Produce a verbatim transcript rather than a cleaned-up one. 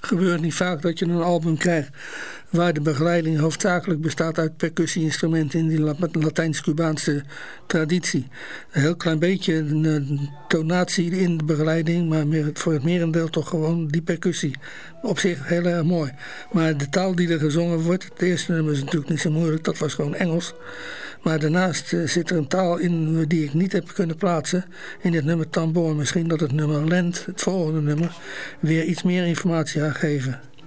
gebeurt niet vaak dat je een album krijgt waar de begeleiding hoofdzakelijk bestaat uit percussie-instrumenten in die Latijns-Cubaanse traditie. Een heel klein beetje een tonatie in de begeleiding, maar meer, voor het merendeel toch gewoon die percussie. Op zich heel erg mooi. Maar de taal die er gezongen wordt, het eerste nummer is natuurlijk niet zo moeilijk, dat was gewoon Engels. Maar daarnaast uh, zit er een taal in die ik niet heb kunnen plaatsen in dit nummer Tambour. Misschien dat het nummer Land, het volgende nummer, weer iets meer informatie gaat geven.